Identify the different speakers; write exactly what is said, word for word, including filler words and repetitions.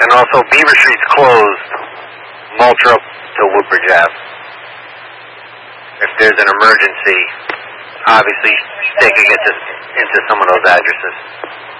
Speaker 1: And also, Beaver Street's closed. Moultrie to Woodbridge Ave. If there's an emergency, obviously they could get this into some of those addresses.